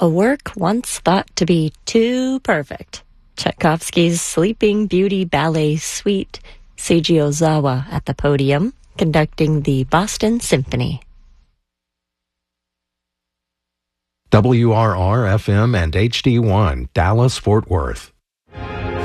A work once thought to be too perfect. Tchaikovsky's Sleeping Beauty Ballet Suite, Seiji Ozawa at the podium, conducting the Boston Symphony. WRR-FM and HD1, Dallas-Fort Worth.